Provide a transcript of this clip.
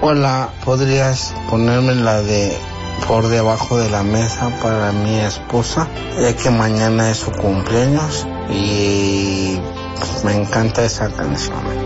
Hola, ¿podrías ponerme la de Por debajo de la mesa para mi esposa, ya que mañana es su cumpleaños y me encanta esa canción?